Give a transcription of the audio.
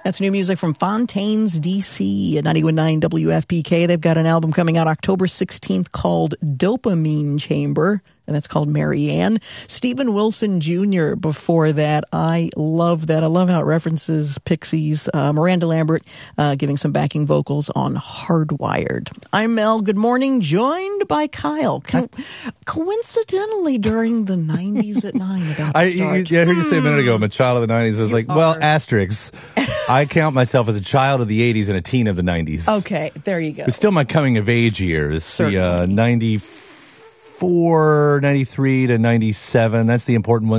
That's new music from Fontaines, D.C. at 91.9 WFPK. They've got an album coming out October 16th called Dopamine Chamber, and that's called Marianne. Stephen Wilson Jr. before that. I love that. I love how it references Pixies. Miranda Lambert giving some backing vocals on Hardwired. I'm Mel. Good morning. Joined by Kyle. Coincidentally, during the 90s at 9 about to start. I heard you say a minute ago, I'm a child of the 90s. I was well, asterisk. I count myself as a child of the 80s and a teen of the 90s. Okay, there you go. It's still my coming of age years. Certainly. The 94, 93 to 97. That's the important one.